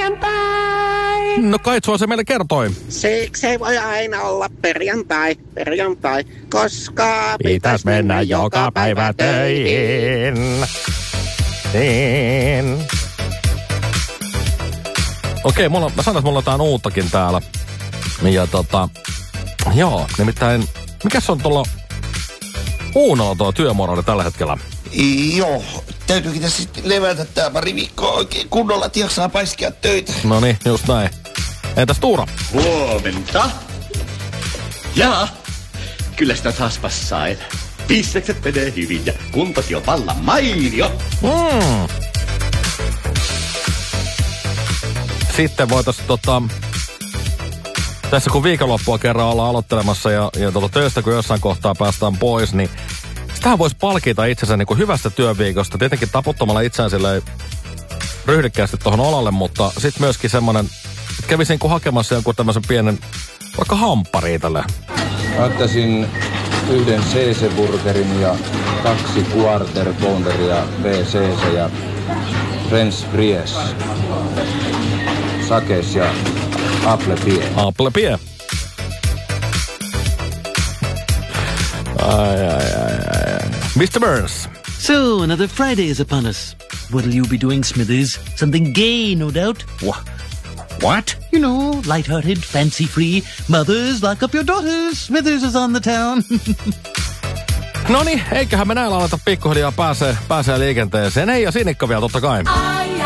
perjantai. No Kaitsua se meille kertoi. Siksi ei voi aina olla perjantai, koska Pitäis mennä joka päivä töihin. Niin. Okei, mä sanoin, että mulla on jotain uuttakin täällä. Ja joo, nimittäin, mikäs on tuolla Uunolla tuo työmoraali tällä hetkellä? Joo, täytyykin tässä sitten levätä tää pari viikkoa oikein kunnolla, että jaksaa paiskia töitä. No niin, just näin. Entäs Tuura? Huomenta. Ja kyllä sitä taas passain. Bisnekset menee hyvin ja kuntokin on vallan mainio. Sitten voitais tässä kun viikonloppua kerran ollaan aloittelemassa ja töistä kun jossain kohtaa päästään pois, niin sitähän voisi palkita itsensä niin kuin hyvästä työviikosta. Tietenkin taputtamalla itseään silleen ryhdikkäästi tuohon olalle, mutta sitten myöskin semmoinen, että kävisin kun hakemassa jonkun tämmöisen pienen, vaikka hamppariin tälle. Ottaisin yhden CC-burgerin ja 2 quarter pounderia BCC ja French fries, sakes ja apple pie. Apple pie. Ai. Mr. Burns. So, another Friday is upon us. What'll you be doing, Smithers? Something gay, no doubt. What? You know, light-hearted, fancy-free. Mothers, lock up your daughters. Smithers is on the town. Noniin, eiköhän me näillä aleta pikkuhiljaa pääsee liikenteeseen. Ei ja Sinikka vielä totta kai.